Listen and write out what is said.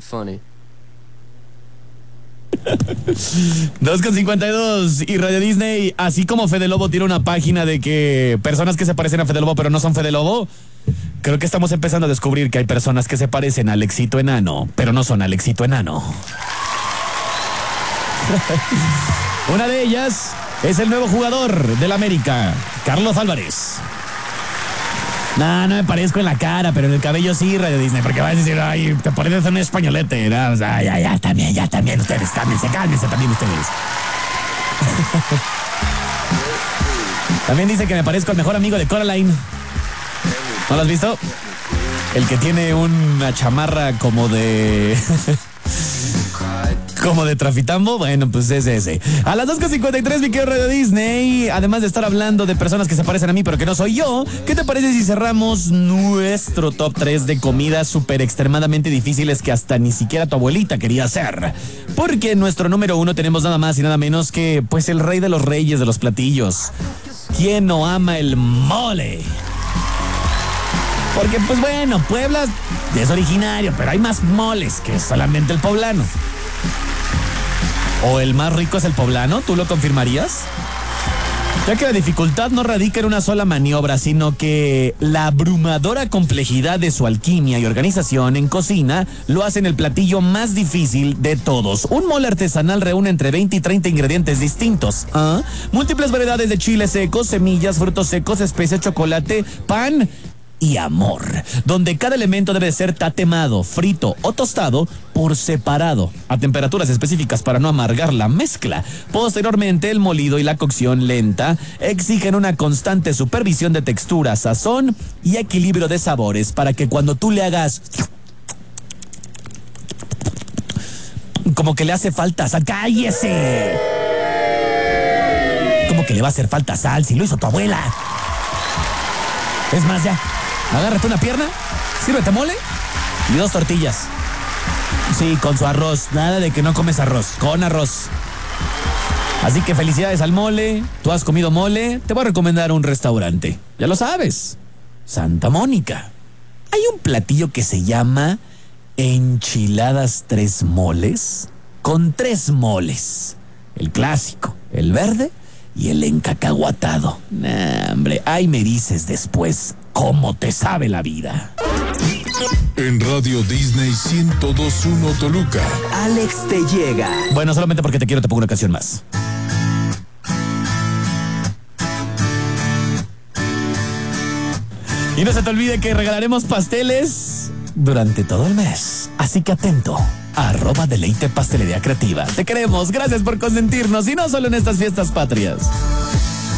funny. 2:52 y Radio Disney, así como Fede Lobo tiene una página de que personas que se parecen a Fede Lobo pero no son Fede Lobo, creo que estamos empezando a descubrir que hay personas que se parecen a Alexito Enano, pero no son Alexito Enano. Una de ellas es el nuevo jugador del América, Carlos Álvarez. No me parezco en la cara, pero en el cabello sí, Radio Disney, porque vas a decir, ay, te pareces a un españolete, ¿no? O sea, ya, también ustedes, cálmense también ustedes. También dice que me parezco al mejor amigo de Coraline. ¿No lo has visto? El que tiene una chamarra como de... como de trafitambo, bueno, pues es ese. A las 2:53, mi querido Radio Disney, además de estar hablando de personas que se parecen a mí, pero que no soy yo, ¿qué te parece si cerramos nuestro top 3 de comidas súper extremadamente difíciles que hasta ni siquiera tu abuelita quería hacer? Porque en nuestro número 1 tenemos nada más y nada menos que, pues, el rey de los reyes de los platillos. ¿Quién no ama el mole? Porque, pues bueno, Puebla es originario, pero hay más moles que solamente el poblano. ¿O el más rico es el poblano? ¿Tú lo confirmarías? Ya que la dificultad no radica en una sola maniobra, sino que la abrumadora complejidad de su alquimia y organización en cocina lo hacen el platillo más difícil de todos. Un mole artesanal reúne entre 20 y 30 ingredientes distintos. Múltiples variedades de chiles secos, semillas, frutos secos, especias, chocolate, pan y amor, donde cada elemento debe ser tatemado, frito o tostado por separado, a temperaturas específicas para no amargar la mezcla. Posteriormente, el molido y la cocción lenta exigen una constante supervisión de textura, sazón y equilibrio de sabores para que cuando tú le hagas... como que le hace falta sal. ¡Cállese! Como que le va a hacer falta sal si lo hizo tu abuela. Es más, ya, agárrate una pierna, sírvete mole y 2 tortillas. Sí, con su arroz. Nada de que no comes arroz, con arroz. Así que felicidades al mole. Tú has comido mole. Te voy a recomendar un restaurante. Ya lo sabes, Santa Mónica. Hay un platillo que se llama enchiladas 3 moles, con 3 moles. El clásico, el verde y el encacahuatado. Nah, hombre, ahí me dices después cómo te sabe la vida. En Radio Disney 102.1 Toluca, Alex te llega. Bueno, solamente porque te quiero te pongo una canción más. Y no se te olvide que regalaremos pasteles durante todo el mes. Así que atento. @Deleite Pastelería Creativa. Te queremos, gracias por consentirnos y no solo en estas fiestas patrias.